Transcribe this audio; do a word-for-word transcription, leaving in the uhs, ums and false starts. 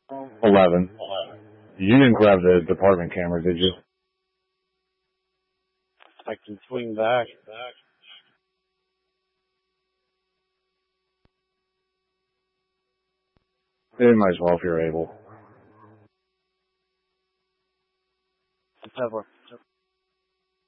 Eleven. You didn't grab the department camera, did you? I can swing back. You might as well if you're able. Let's have a